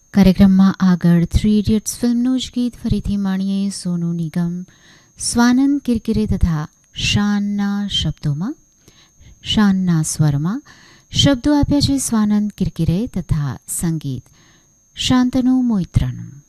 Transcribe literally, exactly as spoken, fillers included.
કાર્યક્રમમાં આગળ three idiots ફિલ્મનું જ ગીત ફરીથી માણીએ. સોનુ નિગમ, સ્વાનંદ કિરકિરે તથા શાનના શબ્દોમાં, શાનના સ્વરમાં. શબ્દો આપ્યા છે સ્વાનંદ કિરકિરે તથા સંગીત શાંતનુ મોઇત્રાનું.